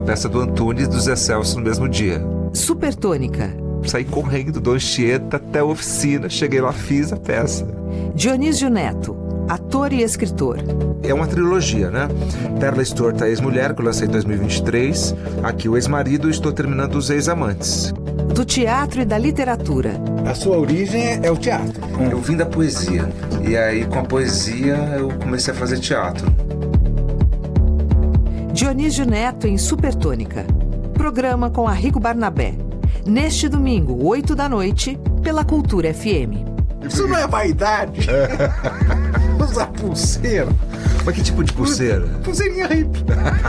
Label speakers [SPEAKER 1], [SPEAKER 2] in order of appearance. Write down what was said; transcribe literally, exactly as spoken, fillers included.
[SPEAKER 1] Peça do Antunes e do Zé Celso no mesmo dia.
[SPEAKER 2] Supertônica.
[SPEAKER 1] Saí correndo do Anchieta até a oficina, cheguei lá, fiz a peça.
[SPEAKER 2] Dionísio Neto, ator e escritor.
[SPEAKER 1] É uma trilogia, né? Perla Estorta, Ex-Mulher, que eu lancei em dois mil e vinte e três. Aqui o Ex-Marido e estou terminando Os Ex-Amantes.
[SPEAKER 2] Do teatro e da literatura.
[SPEAKER 3] A sua origem é o teatro.
[SPEAKER 1] Eu vim da poesia. E aí, com a poesia, eu comecei a fazer teatro.
[SPEAKER 2] Dionísio Neto em Supertônica. Programa com Arrigo Barnabé. Neste domingo, oito da noite, pela Cultura F M.
[SPEAKER 3] Isso não é vaidade? Usar pulseira.
[SPEAKER 1] Mas que tipo de pulseira?
[SPEAKER 3] Pulseirinha hippie.